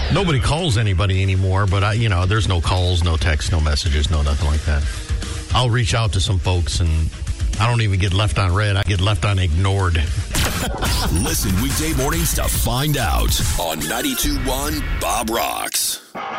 Nobody calls anybody anymore, but there's no calls, no texts, no messages, no nothing like that. I'll reach out to some folks, and I don't even get left on red. I get left on ignored. Listen weekday mornings to find out on 92.1 Bob Rocks.